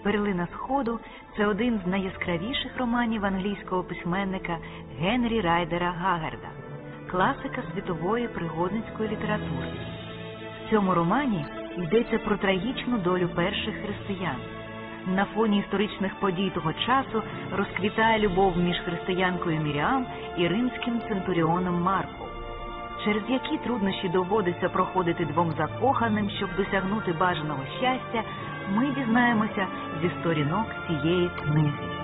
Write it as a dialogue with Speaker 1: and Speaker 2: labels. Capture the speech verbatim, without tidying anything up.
Speaker 1: «Перлина Сходу» – це один з найяскравіших романів англійського письменника Генрі Райдера Гагарда, класика світової пригодницької літератури. В цьому романі йдеться про трагічну долю перших християн. На фоні історичних подій того часу розквітає любов між християнкою Міріам і римським центуріоном Марко. Через які труднощі доводиться проходити двом закоханим, щоб досягнути бажаного щастя, ми дізнаємося зі сторінок цієї книги.